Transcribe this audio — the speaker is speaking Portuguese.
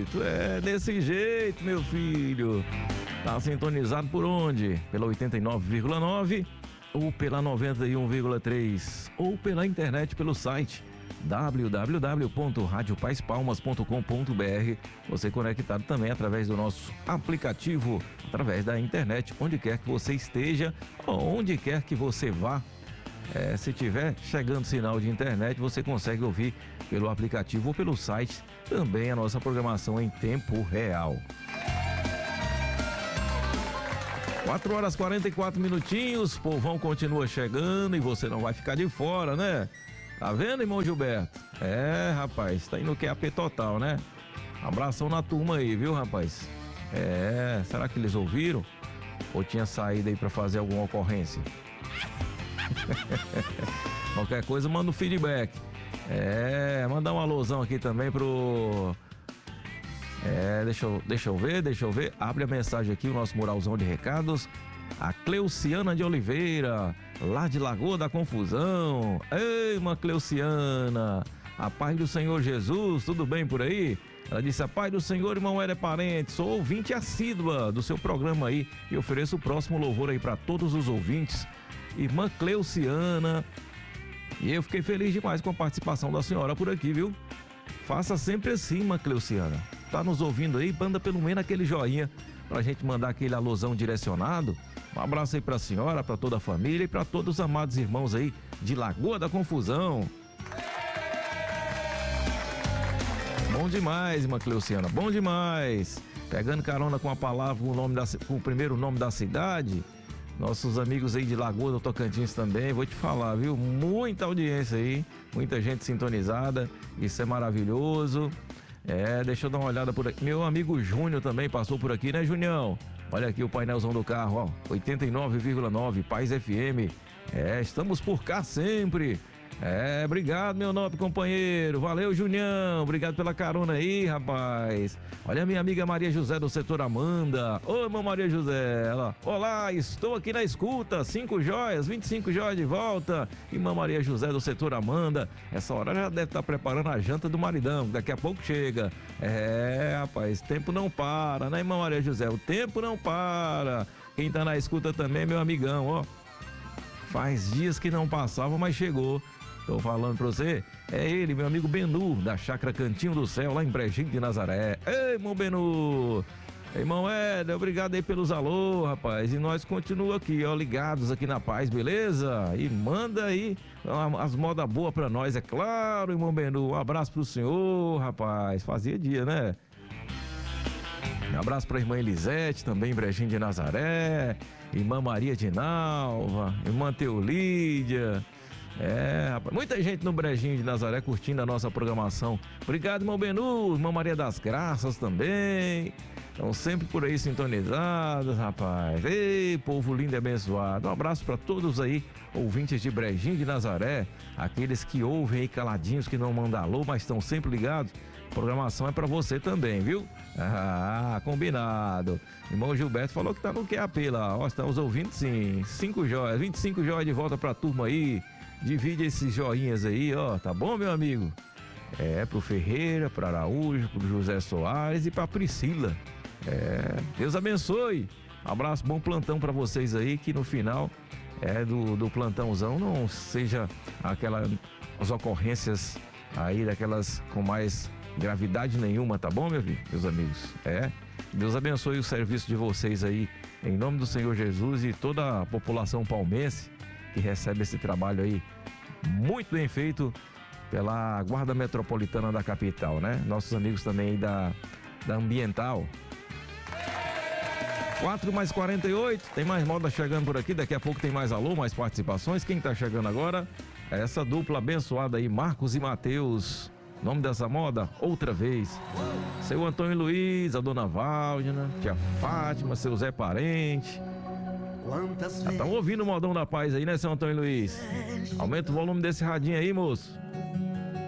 desse jeito, meu filho. Tá sintonizado por onde? Pela 89,9 ou pela 91,3 ou pela internet pelo site www.radiopaizpalmas.com.br. Você conectado também através do nosso aplicativo, através da internet, onde quer que você esteja, ou onde quer que você vá. Se tiver chegando sinal de internet, você consegue ouvir pelo aplicativo ou pelo site também a nossa programação em tempo real. 4 horas 44 minutinhos, o povão continua chegando e você não vai ficar de fora, né? Tá vendo, irmão Gilberto? Rapaz, tá indo QAP total, né? Abração na turma aí, viu, rapaz? Será que eles ouviram? Ou tinha saído aí pra fazer alguma ocorrência? Qualquer coisa, manda um feedback. Mandar um alusão aqui também pro... Deixa eu ver. Abre a mensagem aqui, o nosso muralzão de recados. A Cleuciana de Oliveira, lá de Lagoa da Confusão. Ei, uma Cleuciana, a paz do Senhor Jesus, tudo bem por aí? Ela disse: a paz do Senhor, irmão Éder Parente, sou ouvinte assídua do seu programa aí e ofereço o próximo louvor aí para todos os ouvintes. Irmã Cleuciana, e eu fiquei feliz demais com a participação da senhora por aqui, viu? Faça sempre assim, irmã Cleuciana. Tá nos ouvindo aí? Manda pelo menos aquele joinha pra gente mandar aquele alusão direcionado. Um abraço aí pra senhora, pra toda a família e pra todos os amados irmãos aí de Lagoa da Confusão. Bom demais, irmã Cleuciana, bom demais. Pegando carona com a palavra, com o primeiro nome da cidade. Nossos amigos aí de Lagoa do Tocantins também, vou te falar, viu? Muita audiência aí, muita gente sintonizada, isso é maravilhoso. Deixa eu dar uma olhada por aqui. Meu amigo Júnior também passou por aqui, né, Junião? Olha aqui o painelzão do carro, ó, 89,9 Paz FM. Estamos por cá sempre. Obrigado, meu nobre companheiro. Valeu, Junião. Obrigado pela carona aí, rapaz. Olha a minha amiga Maria José do setor Amanda. Ô, irmã Maria José. Olá, estou aqui na escuta. 5 joias, 25 joias de volta. Irmã Maria José do setor Amanda. Essa hora já deve estar preparando a janta do maridão. Daqui a pouco chega. Rapaz, tempo não para, né, irmã Maria José? O tempo não para. Quem tá na escuta também é meu amigão, ó. Faz dias que não passava, mas chegou. Tô falando pra você, é ele, meu amigo Benu, da Chácara Cantinho do Céu, lá em Brejinho de Nazaré. Ei, irmão Benu! Irmão Éder, obrigado aí pelos alô, rapaz. E nós continuamos aqui, ó, ligados aqui na paz, beleza? E manda aí as modas boas pra nós, é claro, irmão Benu. Um abraço pro senhor, rapaz. Fazia dia, né? Um abraço pra irmã Elisete, também em Brejinho de Nazaré. Irmã Maria de Nalva, irmã Teolídia. Rapaz, muita gente no Brejinho de Nazaré curtindo a nossa programação. Obrigado, irmão Benu, irmã Maria das Graças também. Estão sempre por aí sintonizados, rapaz. Ei, povo lindo e abençoado. Um abraço para todos aí, ouvintes de Brejinho de Nazaré. Aqueles que ouvem aí caladinhos, que não mandam alô, mas estão sempre ligados. A programação é para você também, viu? Combinado. Irmão Gilberto falou que tá no QAP lá. Ó, estamos ouvindo sim. 5 joias, 25 joias de volta pra turma aí. Divide esses joinhas aí, ó, tá bom, meu amigo? Pro Ferreira, pro Araújo, pro José Soares e pra Priscila. Deus abençoe. Abraço, bom plantão pra vocês aí, que no final do plantãozão não seja as ocorrências aí daquelas com mais gravidade nenhuma, tá bom, meus amigos? Deus abençoe o serviço de vocês aí, em nome do Senhor Jesus e toda a população palmense que recebe esse trabalho aí, muito bem feito pela Guarda Metropolitana da capital, né? Nossos amigos também da Ambiental. 4+48, tem mais moda chegando por aqui, daqui a pouco tem mais alô, mais participações. Quem tá chegando agora é essa dupla abençoada aí, Marcos e Mateus. Nome dessa moda, Outra Vez. Seu Antônio Luiz, a dona Váldina, tia Fátima, seu Zé Parente. Já estão ouvindo o modão da paz aí, né, seu Antônio Luiz? Aumenta o volume desse radinho aí, moço.